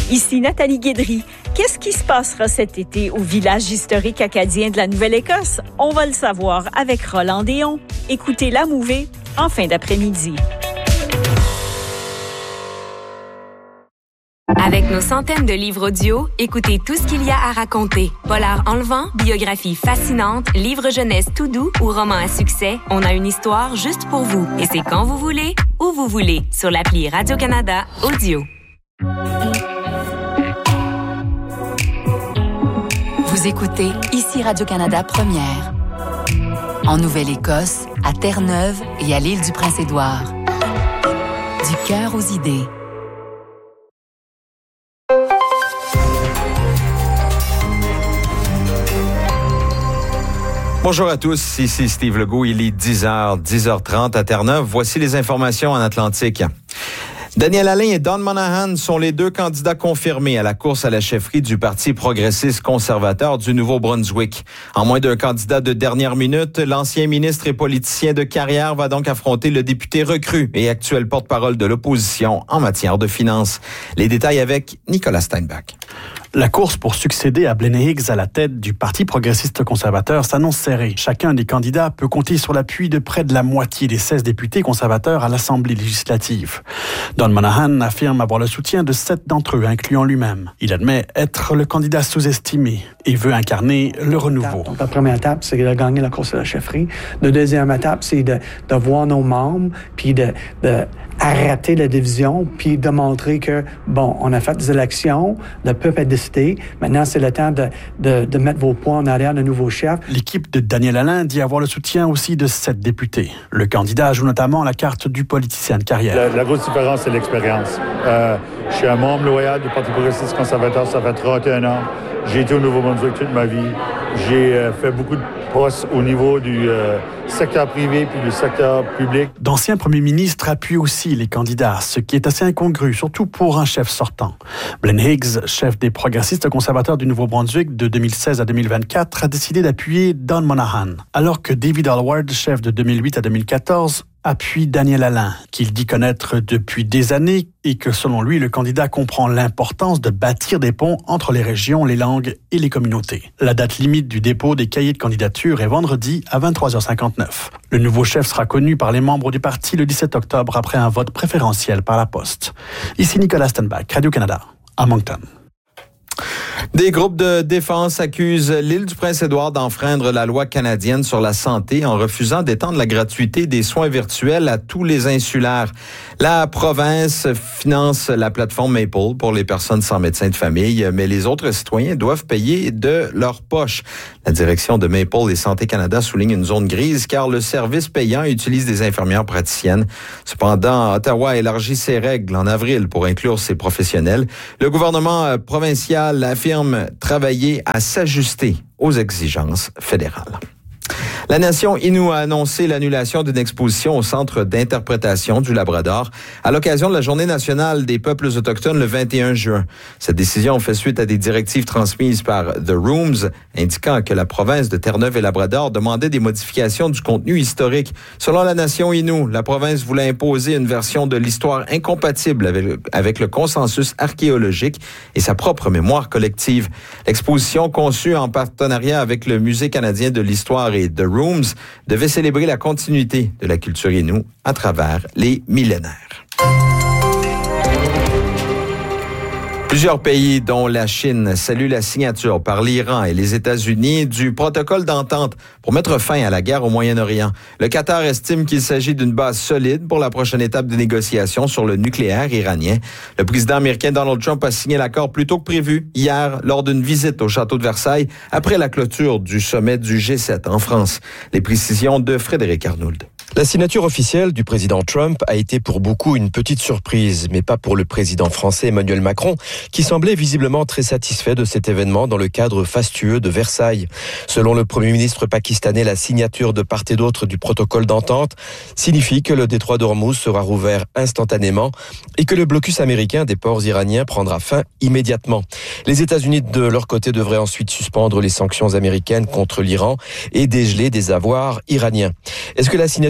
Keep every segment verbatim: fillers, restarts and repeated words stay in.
Ici Nathalie Guédry. Qu'est-ce qui se passera cet été au village historique acadien de la Nouvelle-Écosse? On va le savoir avec Roland Déon. Écoutez La Mouvée en fin d'après-midi. Avec nos centaines de livres audio, écoutez tout ce qu'il y a à raconter. Polar enlevant, biographie fascinante, livre jeunesse tout doux ou roman à succès, on a une histoire juste pour vous. Et c'est quand vous voulez, où vous voulez, sur l'appli Radio-Canada Audio. Vous écoutez ici Radio-Canada Première. En Nouvelle-Écosse, à Terre-Neuve et à l'île du Prince-Édouard. Du cœur aux idées. Bonjour à tous, ici Steve Legault, il est dix heures, dix heures trente à Terre-Neuve. Voici les informations en Atlantique. Daniel Alain et Don Monahan sont les deux candidats confirmés à la course à la chefferie du Parti progressiste conservateur du Nouveau-Brunswick. En moins d'un candidat de dernière minute, l'ancien ministre et politicien de carrière va donc affronter le député recru et actuel porte-parole de l'opposition en matière de finances. Les détails avec Nicolas Steinbach. La course pour succéder à Blaine Higgs à la tête du Parti progressiste conservateur s'annonce serrée. Chacun des candidats peut compter sur l'appui de près de la moitié des seize députés conservateurs à l'Assemblée législative. Don Monahan affirme avoir le soutien de sept d'entre eux, incluant lui-même. Il admet être le candidat sous-estimé et veut incarner le renouveau. Donc, la première étape, c'est de gagner la course à la chefferie. La deuxième étape, c'est de, de voir nos membres, puis de, de arrêter la division, puis de montrer que, bon, on a fait des élections, le peuple a décidé, maintenant c'est le temps de, de, de mettre vos points en arrière de nouveau chef. L'équipe de Daniel Alain dit avoir le soutien aussi de sept députés. Le candidat joue notamment la carte du politicien de carrière. La, la grosse différence, c'est l'expérience. Euh, je suis un membre loyal du Parti progressiste conservateur, ça fait trente et un ans. J'ai été au Nouveau-Brunswick toute ma vie. J'ai euh, fait beaucoup de postes au niveau du euh, secteur privé puis du secteur public. D'anciens premiers ministres appuient aussi les candidats, ce qui est assez incongru, surtout pour un chef sortant. Blaine Higgs, chef des progressistes conservateurs du Nouveau-Brunswick de deux mille seize à deux mille vingt-quatre, a décidé d'appuyer Don Monahan, alors que David Alward, chef de deux mille huit à deux mille quatorze, appuie Daniel Alain, qu'il dit connaître depuis des années et que, selon lui, le candidat comprend l'importance de bâtir des ponts entre les régions, les langues et les communautés. La date limite du dépôt des cahiers de candidature est vendredi à vingt-trois heures cinquante-neuf. Le nouveau chef sera connu par les membres du parti le dix-sept octobre après un vote préférentiel par la poste. Ici Nicolas Steinbach, Radio-Canada, à Moncton. Des groupes de défense accusent l'île du Prince-Édouard d'enfreindre la loi canadienne sur la santé en refusant d'étendre la gratuité des soins virtuels à tous les insulaires. La province finance la plateforme Maple pour les personnes sans médecin de famille, mais les autres citoyens doivent payer de leur poche. La direction de Maple et Santé Canada souligne une zone grise car le service payant utilise des infirmières praticiennes. Cependant, Ottawa a élargi ses règles en avril pour inclure ces professionnels. Le gouvernement provincial affirme travailler à s'ajuster aux exigences fédérales. La nation Innu a annoncé l'annulation d'une exposition au Centre d'interprétation du Labrador à l'occasion de la Journée nationale des peuples autochtones le vingt et un juin. Cette décision fait suite à des directives transmises par The Rooms indiquant que la province de Terre-Neuve et Labrador demandait des modifications du contenu historique. Selon la nation Innu, la province voulait imposer une version de l'histoire incompatible avec, avec le consensus archéologique et sa propre mémoire collective. L'exposition, conçue en partenariat avec le Musée canadien de l'histoire et The Rooms, devait célébrer la continuité de la culture Innu à travers les millénaires. Plusieurs pays, dont la Chine, saluent la signature par l'Iran et les États-Unis du protocole d'entente pour mettre fin à la guerre au Moyen-Orient. Le Qatar estime qu'il s'agit d'une base solide pour la prochaine étape de négociation sur le nucléaire iranien. Le président américain Donald Trump a signé l'accord plus tôt que prévu hier lors d'une visite au château de Versailles après la clôture du sommet du G sept en France. Les précisions de Frédéric Arnould. La signature officielle du président Trump a été pour beaucoup une petite surprise, mais pas pour le président français Emmanuel Macron, qui semblait visiblement très satisfait de cet événement dans le cadre fastueux de Versailles. Selon le Premier ministre pakistanais, la signature de part et d'autre du protocole d'entente signifie que le détroit d'Ormuz sera rouvert instantanément et que le blocus américain des ports iraniens prendra fin immédiatement. Les États-Unis, de leur côté, devraient ensuite suspendre les sanctions américaines contre l'Iran et dégeler des avoirs iraniens. Est-ce que la signature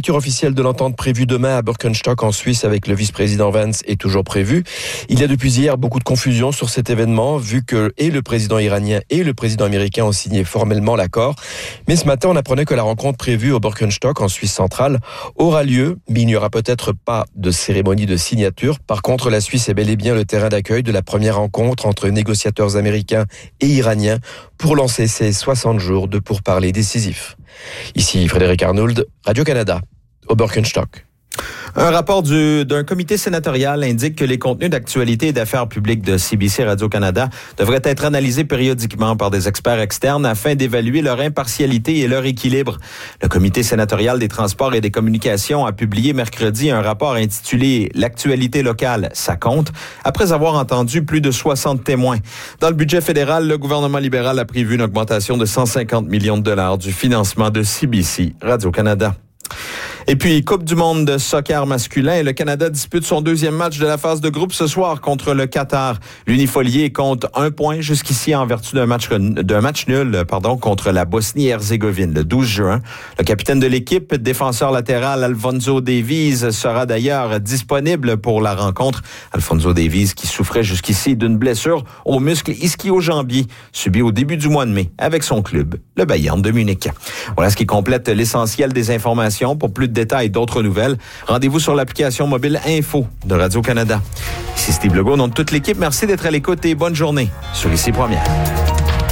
lecture officielle de l'entente prévue demain à Birkenstock en Suisse avec le vice-président Vance est toujours prévue. Il y a depuis hier beaucoup de confusion sur cet événement vu que et le président iranien et le président américain ont signé formellement l'accord. Mais ce matin, on apprenait que la rencontre prévue au Birkenstock en Suisse centrale aura lieu, mais il n'y aura peut-être pas de cérémonie de signature. Par contre, la Suisse est bel et bien le terrain d'accueil de la première rencontre entre négociateurs américains et iraniens pour lancer ces soixante jours de pourparlers décisifs. Ici Frédéric Arnould, Radio-Canada, au Birkenstock. Un rapport du, d'un comité sénatorial indique que les contenus d'actualité et d'affaires publiques de C B C Radio-Canada devraient être analysés périodiquement par des experts externes afin d'évaluer leur impartialité et leur équilibre. Le comité sénatorial des transports et des communications a publié mercredi un rapport intitulé « L'actualité locale, ça compte » après avoir entendu plus de soixante témoins. Dans le budget fédéral, le gouvernement libéral a prévu une augmentation de cent cinquante millions de dollars du financement de C B C Radio-Canada. Et puis, Coupe du monde de soccer masculin, le Canada dispute son deuxième match de la phase de groupe ce soir contre le Qatar. L'Unifolié compte un point jusqu'ici en vertu d'un match, d'un match nul pardon, contre la Bosnie-Herzégovine le douze juin. Le capitaine de l'équipe, défenseur latéral Alfonso Davies, sera d'ailleurs disponible pour la rencontre. Alfonso Davies qui souffrait jusqu'ici d'une blessure au muscle ischio-jambier subie au début du mois de mai avec son club, le Bayern de Munich. Voilà ce qui complète l'essentiel des informations. Pour plus de détails et d'autres nouvelles, rendez-vous sur l'application mobile Info de Radio-Canada. Ici Steve Legault, au nom de toute l'équipe, merci d'être à l'écoute et bonne journée sur Ici Première.